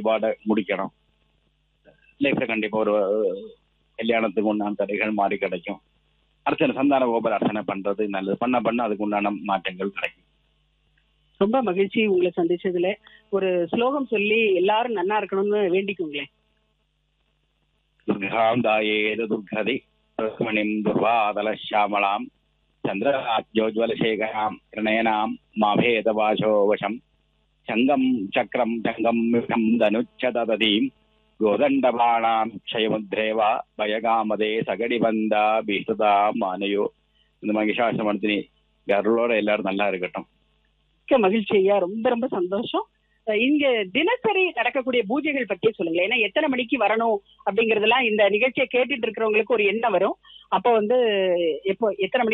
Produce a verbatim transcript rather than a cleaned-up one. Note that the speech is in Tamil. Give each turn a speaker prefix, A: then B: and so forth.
A: வழிபாடை முடிக்கணும். லைஃப்ல கண்டிப்பா ஒரு கல்யாணத்துக்கு உண்டான தடைகள் மாறி கிடைக்கும். அர்ச்சனை சந்தான கோபுர அர்ச்சனை பண்றது நல்லது. பண்ண பண்ண அதுக்கு உண்டான மாற்றங்கள் கிடைக்கும்.
B: ரொம்ப மகிழ்ச்சி உங்களை சந்திச்சதுல. ஒரு ஸ்லோகம் சொல்லி எல்லாரும் நன்னா இருக்கணும்னு வேண்டிக்குங்களேன்.
A: துர்காந்தாயேது துர்கதி பிரஸ்மணிம் துர்வாதல ஷியாமளாம் சந்திரஜோஜ்வலசேகராம் கிரணயனாம் மாபேதபாசோ வசம் சங்கம் சக்கரம் சங்கம் மிருகம் தனுச்சததீம் கோதண்டபாணாம் க்ஷயமுத்ரேவா பயகாமதே சகடிபந்தா பீஷ்டதா மானையோ. இந்த மகிஷாசமர்த்தினி கருளோட எல்லாரும் நல்லா இருக்கட்டும்.
B: மிக்க மகிழ்ச்சி ஐயா, ரொம்ப ரொம்ப சந்தோஷம். இங்க தினசரி நடக்கக்கூடிய பூஜைகள் பத்தி சொல்லுங்க. ஏன்னா எத்தனை மணிக்கு வரணும் அப்படிங்கறதெல்லாம் இந்த நிகழ்ச்சியை கேட்டுட்டு இருக்கிறவங்களுக்கு ஒரு எண்ணம் வரும். அப்போ வந்து எப்போ எத்தனை மணிக்கு